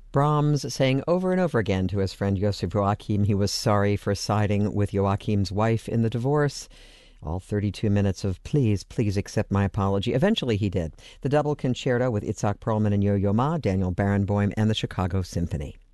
Brahms saying over and over again to his friend Joseph Joachim he was sorry for siding with Joachim's wife in the divorce. All 32 minutes of please, please accept my apology. Eventually he did. The double concerto with Itzhak Perlman and Yo-Yo Ma, Daniel Barenboim, and the Chicago Symphony.